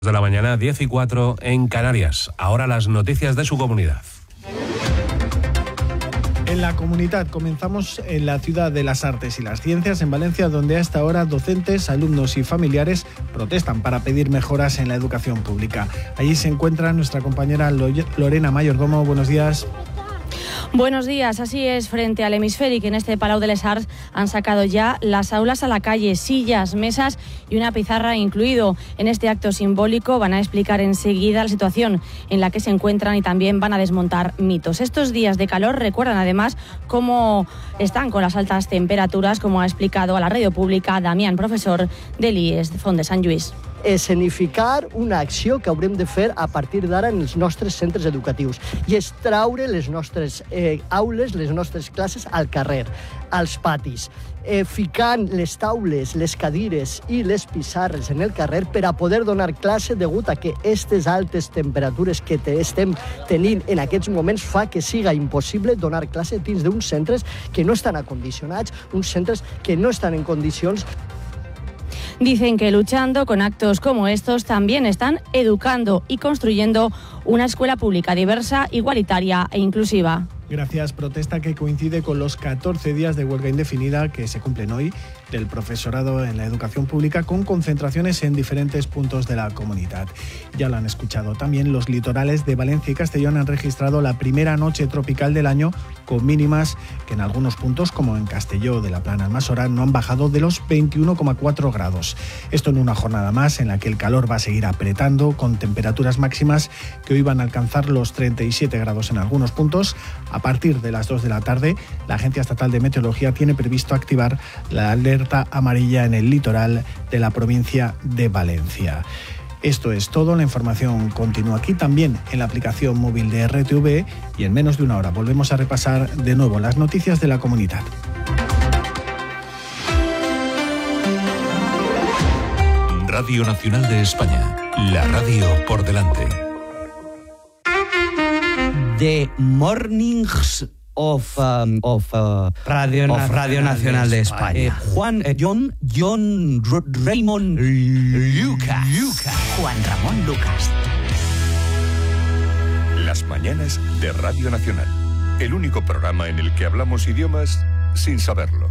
De la mañana, 10:04 en Canarias. Ahora las noticias de su comunidad. En la comunidad comenzamos en la ciudad de las artes y las ciencias, en Valencia, donde a esta hora docentes, alumnos y familiares protestan para pedir mejoras en la educación pública. Allí se encuentra nuestra compañera Lorena Mayordomo. Buenos días. Buenos días, así es, frente al Hemisfèric, en este Palau de les Arts han sacado ya las aulas a la calle, sillas, mesas y una pizarra incluido. En este acto simbólico van a explicar enseguida la situación en la que se encuentran y también van a desmontar mitos. Estos días de calor recuerdan además cómo están con las altas temperaturas, como ha explicado a la radio pública Damián, profesor de l'IES Font de Sant Lluís. Escenificar una acció que haurem de fer a partir d'ara en els nostres centres educatius i és traure les nostres aules, les nostres classes al carrer, als patis, ficant les taules, les cadires i les pissarres en el carrer per a poder donar classe degut a que aquestes altes temperatures que estem tenint en aquests moments fa que siga impossible donar classe dins d'uns centres que no estan acondicionats, uns centres que no estan en condicions. Dicen que luchando con actos como estos también están educando y construyendo una escuela pública diversa, igualitaria e inclusiva. Gracias, protesta que coincide con los 14 días de huelga indefinida que se cumplen hoy del profesorado en la educación pública, con concentraciones en diferentes puntos de la comunidad. Ya lo han escuchado. También los litorales de Valencia y Castellón han registrado la primera noche tropical del año, con mínimas que en algunos puntos, como en Castelló de la Plana Almanzora, no han bajado de los 21,4 grados. Esto en una jornada más en la que el calor va a seguir apretando, con temperaturas máximas que hoy van a alcanzar los 37 grados en algunos puntos. A partir de las 2 de la tarde, la Agencia Estatal de Meteorología tiene previsto activar la alerta amarilla en el litoral de la provincia de Valencia. Esto es todo, la información continúa aquí también en la aplicación móvil de RTV y en menos de una hora volvemos a repasar de nuevo las noticias de la comunidad. Radio Nacional de España, la radio por delante. The Mornings of Radio Nacional de España. John Raymond Lucas. Juan Ramón Lucas. Las mañanas de Radio Nacional. El único programa en el que hablamos idiomas sin saberlo.